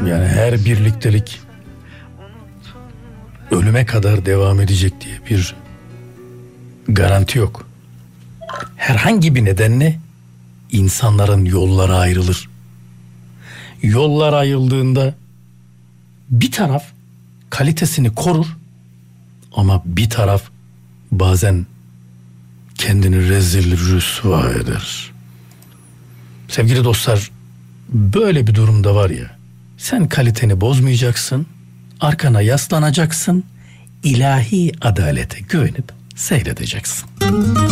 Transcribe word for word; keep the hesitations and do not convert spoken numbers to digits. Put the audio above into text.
Yani her birliktelik ölüme kadar devam edecek diye bir garanti yok. Herhangi bir nedenle insanların yolları ayrılır. Yollar ayrıldığında bir taraf kalitesini korur ama bir taraf bazen kendini rezil rüsva eder. Sevgili dostlar, böyle bir durumda var ya, sen kaliteni bozmayacaksın, arkana yaslanacaksın, ilahi adalete güvenip seyredeceksin.